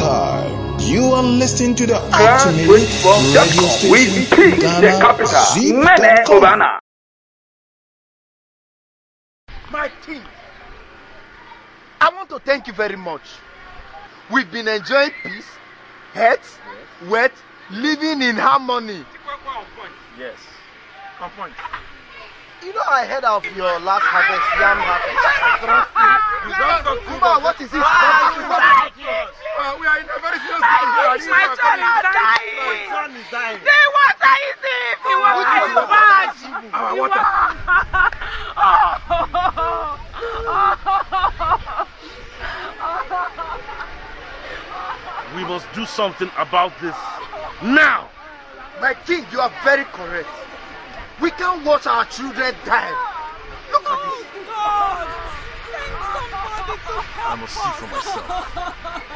Hi, you are listening to the ultimate radio station, Ghana Zip.com. My king, I want to thank you very much. We've been enjoying peace, health, wealth, living in harmony. Yes, on point. You know, I heard of your last harvest, yam harvest. Kuma, what is it? We are in a very serious situation. My son is dying. My son is dying. The water is deep. The water is bad. Our water. We must do something about this now. My king, you are very correct. We can't watch our children die. Look at this. God, send somebody to help I must see for myself.